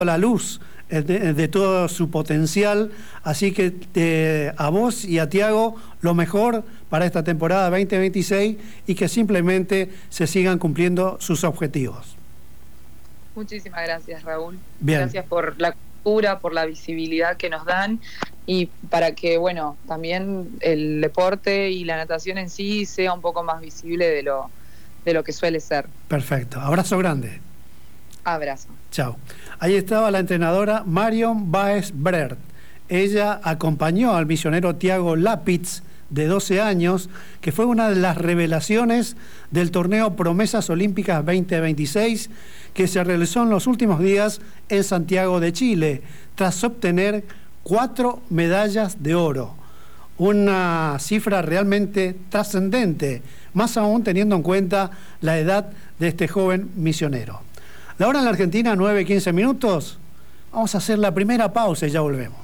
la luz de todo su potencial, así que a vos y a Tiago lo mejor para esta temporada 2026 y que simplemente se sigan cumpliendo sus objetivos. Muchísimas gracias, Raúl. Bien. Gracias por la cultura, por la visibilidad que nos dan y para que, bueno, también el deporte y la natación en sí sea un poco más visible de lo que suele ser. Perfecto. Abrazo grande. Abrazo. Chao. Ahí estaba la entrenadora Marion Baez Brert. Ella acompañó al misionero Tiago Lapitz, de 12 años, que fue una de las revelaciones del torneo Promesas Olímpicas 2026, que se realizó en los últimos días en Santiago de Chile, tras obtener 4 medallas de oro. Una cifra realmente trascendente, más aún teniendo en cuenta la edad de este joven misionero. La hora en la Argentina, 9:15. Vamos a hacer la primera pausa y ya volvemos.